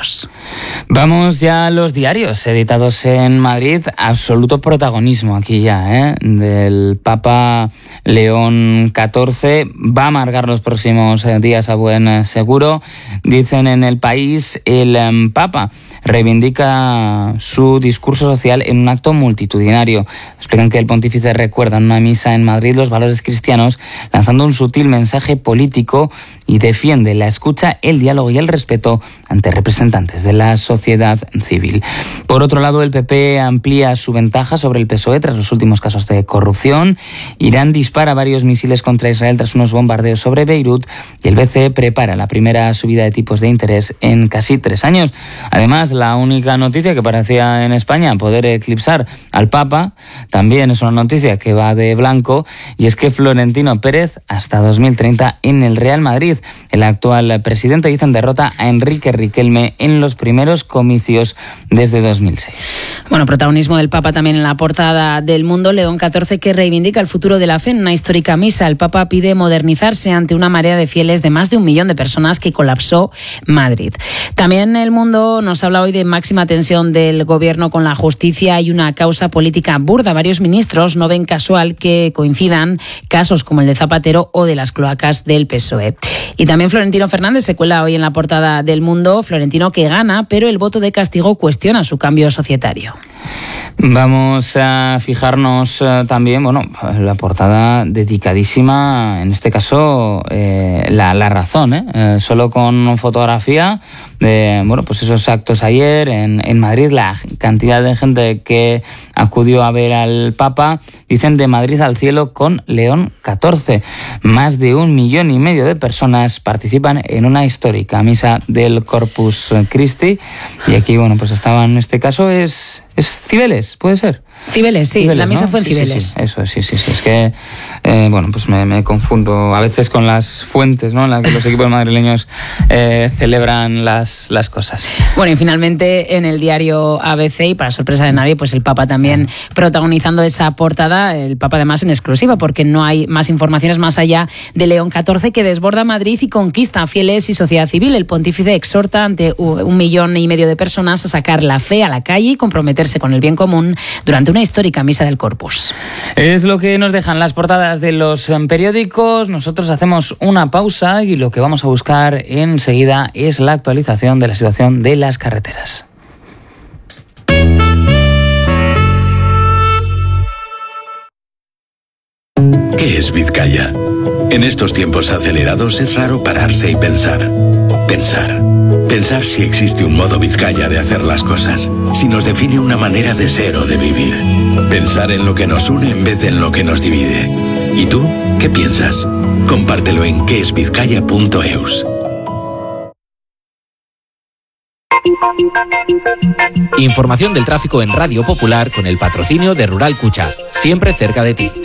cristianos. Vamos ya a los diarios editados en Madrid. Absoluto protagonismo aquí ya, del Papa León XIV. Va a amargar los próximos días a buen seguro. Dicen en El País, el Papa reivindica su discurso social en un acto multitudinario. Explican que el pontífice recuerda en una misa en Madrid los valores cristianos, lanzando un sutil mensaje político, y defiende la escucha, el diálogo y el respeto ante representantes de la sociedad civil. Por otro lado, el PP amplía su ventaja sobre el PSOE tras los últimos casos de corrupción. Irán dispara varios misiles contra Israel tras unos bombardeos sobre Beirut, y el BCE prepara la primera subida de tipos de interés en casi 3 años. Además, la única noticia que parecía en España poder eclipsar al Papa también es una noticia que va de blanco, y es que Florentino Pérez hasta 2030 en el Real Madrid. El actual presidente, dicen, derrota a Enrique Riquelme en los primeros comicios desde 2006. Bueno, protagonismo del Papa también en la portada del Mundo. León XIV, que reivindica el futuro de la fe en una histórica misa. El Papa pide modernizarse ante una marea de fieles de más de 1 millón de personas que colapsó Madrid. También El Mundo nos habla hoy de máxima tensión del gobierno con la justicia y una causa política burda. Varios ministros no ven casual que coincidan casos como el de Zapatero o de las cloacas del PSOE. Y también Florentino Fernández se cuela hoy en la portada del Mundo. Florentino, que gana, pero el voto de castigo cuestiona su cambio societario. Vamos a fijarnos también, la portada dedicadísima, en este caso, la Razón, solo con fotografía de, pues esos actos ayer en Madrid, la cantidad de gente que acudió a ver al Papa. Dicen, de Madrid al cielo con León XIV. Más de 1,5 millones de personas participan en una histórica misa del Corpus Christi. Y aquí, pues estaban, en este caso es Cibeles, ¿puede ser? Cibeles, sí, Cibeles, la misa, ¿no? Fue en Cibeles. Sí, eso, sí. Es que, pues me confundo a veces con las fuentes, ¿no?, en las que los equipos madrileños celebran las cosas. Bueno, y finalmente en el diario ABC, y para sorpresa de nadie, pues el Papa también protagonizando esa portada. El Papa además en exclusiva, porque no hay más informaciones más allá de León XIV, que desborda Madrid y conquista fieles y sociedad civil. El pontífice exhorta ante 1,5 millones de personas a sacar la fe a la calle y comprometerse con el bien común durante una histórica misa del Corpus. Es lo que nos dejan las portadas de los periódicos. Nosotros hacemos una pausa y lo que vamos a buscar enseguida es la actualización de la situación de las carreteras. ¿Qué es Vizcaya? En estos tiempos acelerados es raro pararse y pensar. Pensar si existe un modo Vizcaya de hacer las cosas, si nos define una manera de ser o de vivir. Pensar en lo que nos une en vez de en lo que nos divide. ¿Y tú qué piensas? Compártelo en quesvizcaya.eus. Información del tráfico en Radio Popular con el patrocinio de Rural Cucha, siempre cerca de ti.